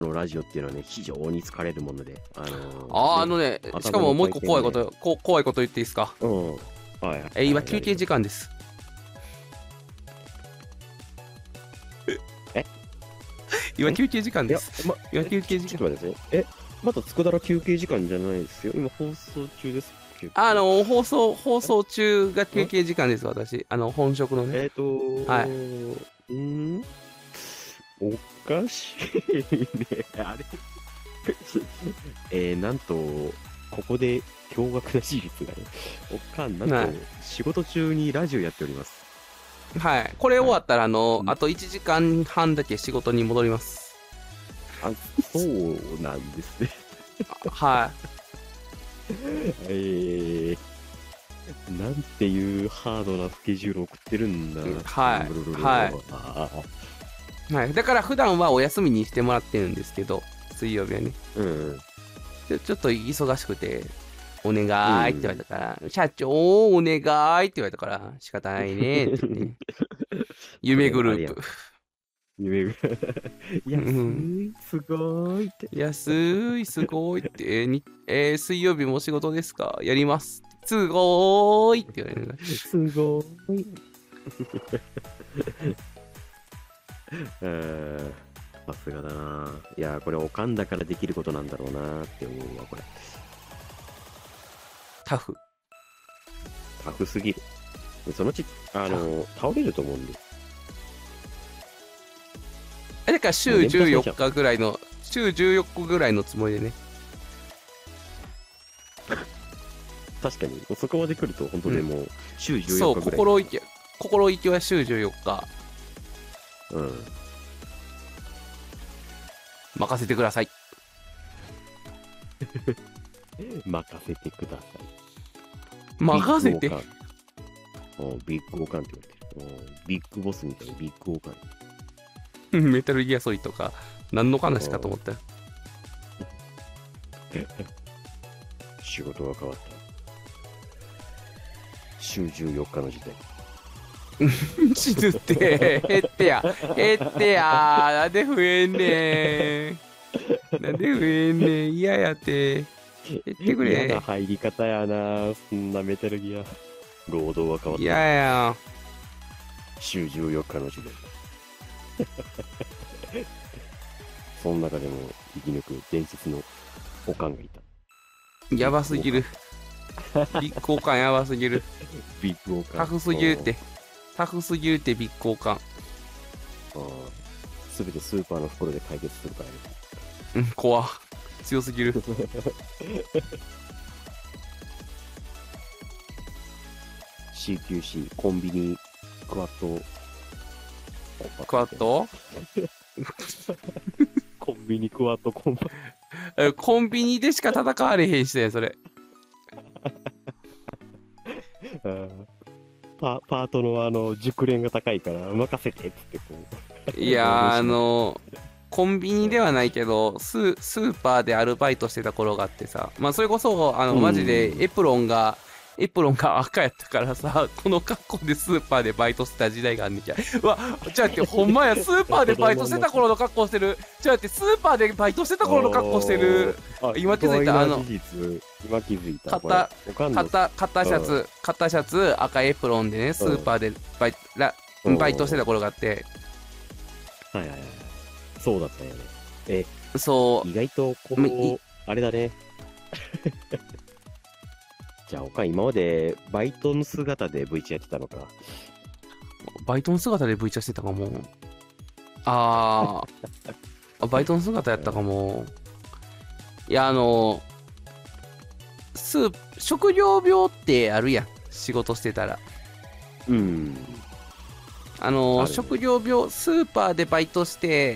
のラジオっていうのはね、非常に疲れるもので、 しかももう一個怖いこと言っていいですか？ うん。はい。 今休憩時間です。 え今休憩時間です。今休憩時間。 ちょっと待ってください。まだ佃ら休憩時間じゃないですよ。今放送中です。 放送中が休憩時間です、私。本職のね。はい。 おかしいね。あれなんと、ここで驚愕な事実がね、なんと、仕事中にラジオやっております。 はい。これ終わったら、あと1時間半だけ仕事に戻ります。 そうなんですね。 はい。 なんていうハードなスケジュールを送ってるんだ。 はい。だから普段はお休みにしてもらってるんですけど、水曜日はね。ちょっと忙しくて、お願いって言われたから、社長、お願いって言われたから、仕方ないねって言って。夢グループ。 安い、すごいって。 安い、すごいって。水曜日も仕事ですか？やります。すごーいって言われる。 すごーい。さすがだな。いや、これ、おかんだからできることなんだろうなって思うわ、これ。 タフすぎる。そのうち、倒れると思うんで。 だから週14日ぐらいの、週14日ぐらいのつもりでね。 確かに、そこまで来ると、本当にもう、週14日ぐらい。 そう、心意気は週14日。任せてください。 任せてください。 任せて。 ビッグオカンって言われてる。ビッグボスみたいなビッグオカン。 メタルギアソリッドか。何の話かと思った。 仕事が変わった。週14日の時代。 死ぬって、減ってや。なんで増えんねん。なんで増えんねん。嫌やって。減ってくれ。 嫌な入り方やな。そんなメタルギア。労働は変わった。 嫌や。 週14日の時代。その中でも生き抜く伝説のオカンがいた。 やばすぎる。ビッグオカンやばすぎる。 ビッグオカン。 タフすぎるって。ビッグオカン。 すべてスーパーの袋で解決するからね。 怖。強すぎる。 CQC、コンビニ、クワッド。 クワッドコンビニ、クワッド、コンビニでしか戦われへんしね、それ。 パートの熟練が高いから任せてっつってこう。いやコンビニではないけど、スーパーでアルバイトしてた頃があってさ、まあそれこそ、マジでエプロンが赤やったからさ、この格好でスーパーでバイトしてた時代があんねんきゃ。うわ、じゃあって、ほんまや、スーパーでバイトしてた頃の格好してる。じゃあって、スーパーでバイトしてた頃の格好してる。今気づいた、 今気づいた。 肩シャツ、赤エプロンでね、スーパーでバイトしてた頃があって。 はいはいはい。そうだったよね。 そう。 意外と、あれだね。じゃあ、今までバイトの姿で V チャやってたのか。 バイトの姿で V チャしてたかも。バイトの姿やったかも。いや、職業病ってあるやん。仕事してたら。職業病、スーパーでバイトして、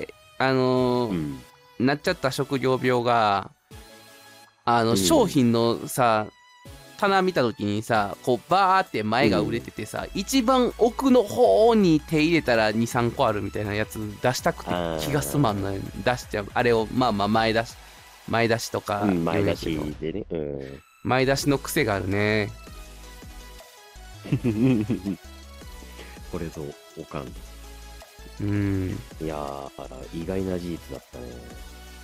なっちゃった職業病が、商品のさ、棚見た時にさ、こうバーって前が売れててさ、一番奥の方に手入れたら2、3個あるみたいなやつ出したくて気が済まんのよ。出しちゃう。あれを、まあ前出しとか、 前出しでね。 前出しの癖があるね。 これぞ、おかん。いやー、意外な事実だったね。